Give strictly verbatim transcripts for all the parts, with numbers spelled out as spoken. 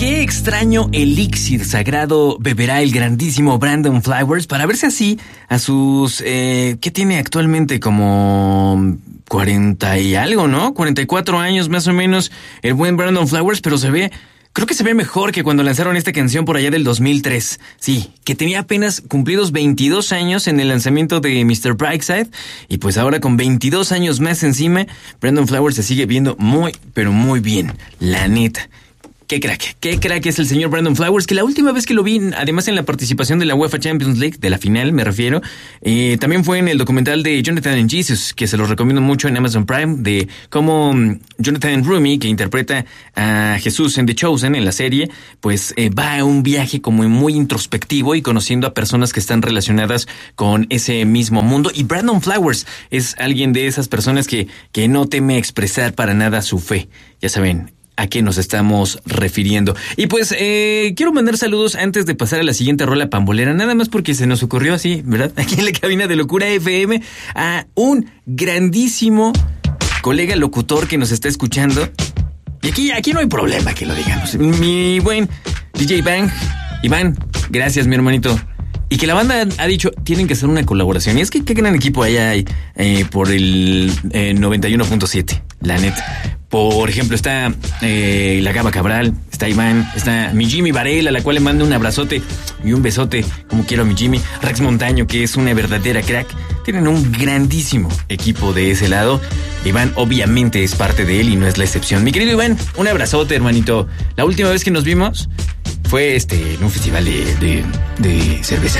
qué extraño elixir sagrado beberá el grandísimo Brandon Flowers para verse así a sus... Eh, ¿qué tiene actualmente? Como cuarenta y algo, ¿no? cuarenta y cuatro años más o menos el buen Brandon Flowers, pero se ve... Creo que se ve mejor que cuando lanzaron esta canción por allá del dos mil tres. Sí, que tenía apenas cumplidos veintidós años en el lanzamiento de mister Brightside. Y pues ahora con veintidós años más encima, Brandon Flowers se sigue viendo muy, pero muy bien. La neta. Qué crack, qué crack es el señor Brandon Flowers, que la última vez que lo vi, además en la participación de la UEFA Champions League, de la final me refiero, eh, también fue en el documental de Jonathan and Jesus, que se los recomiendo mucho en Amazon Prime, de cómo Jonathan Rumi, que interpreta a Jesús en The Chosen, en la serie, pues eh, va a un viaje como muy introspectivo y conociendo a personas que están relacionadas con ese mismo mundo. Y Brandon Flowers es alguien de esas personas que, que no teme expresar para nada su fe, ya saben a qué nos estamos refiriendo. Y pues eh, quiero mandar saludos antes de pasar a la siguiente rola pambolera, nada más porque se nos ocurrió así, ¿verdad? Aquí en la cabina de Locura F M, a un grandísimo colega locutor que nos está escuchando. Y aquí, aquí no hay problema que lo digamos. Mi buen D J Bang, Iván, gracias mi hermanito. Y que la banda ha dicho, tienen que hacer una colaboración. Y es que qué gran equipo allá hay eh, por el eh, noventa y uno punto siete, la neta. Por ejemplo, está eh, la Gaba Cabral, está Iván, está mi Jimmy Varela, a la cual le mando un abrazote y un besote, como quiero a mi Jimmy. Rex Montaño, que es una verdadera crack. Tienen un grandísimo equipo de ese lado. Iván obviamente es parte de él y no es la excepción. Mi querido Iván, un abrazote, hermanito. La última vez que nos vimos fue este en un festival de, de, de cerveza.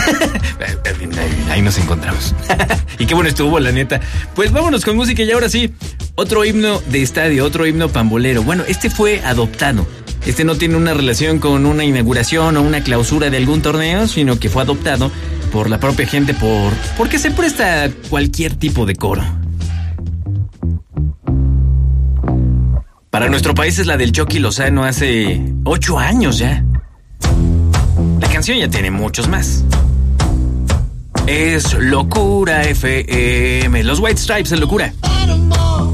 Ahí nos encontramos. Y qué bueno estuvo, la neta. Pues vámonos con música y ahora sí, otro himno de estadio, otro himno pambolero. Bueno, este fue adoptado. Este no tiene una relación con una inauguración o una clausura de algún torneo, sino que fue adoptado por la propia gente por porque se presta a cualquier tipo de coro. Para nuestro país es la del Chucky Lozano hace ocho años ya. La canción ya tiene muchos más. Es Locura F M. Los White Stripes en Locura.